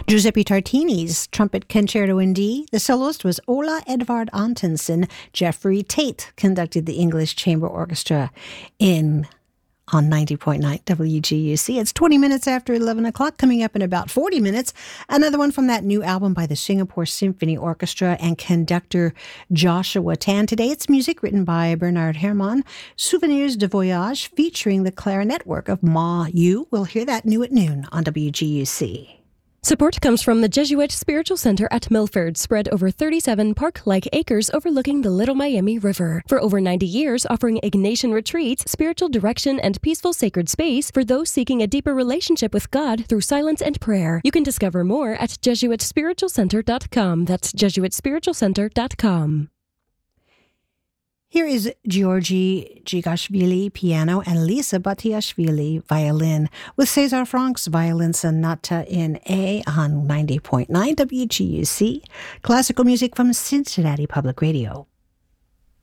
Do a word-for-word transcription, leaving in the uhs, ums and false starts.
Giuseppe Tartini's Trumpet Concerto in D. The soloist was Ola Edvard Antonsen. Jeffrey Tate conducted the English Chamber Orchestra in on ninety point nine W G U C. It's twenty minutes after eleven o'clock. Coming up in about forty minutes, another one from that new album by the Singapore Symphony Orchestra and conductor Joshua Tan. Today it's music written by Bernard Herrmann, Souvenirs de Voyage, featuring the clarinet work of Ma Yu. We'll hear that new at noon on W G U C. Support comes from the Jesuit Spiritual Center at Milford, spread over thirty-seven park-like acres overlooking the Little Miami River. For over ninety years, offering Ignatian retreats, spiritual direction, and peaceful sacred space for those seeking a deeper relationship with God through silence and prayer. You can discover more at Jesuit Spiritual Center dot com. That's Jesuit Spiritual Center dot com. Here is Georgi Gigashvili, piano, and Lisa Batiashvili, violin, with Cesar Frank's Violin Sonata in A on ninety point nine W G U C, classical music from Cincinnati Public Radio.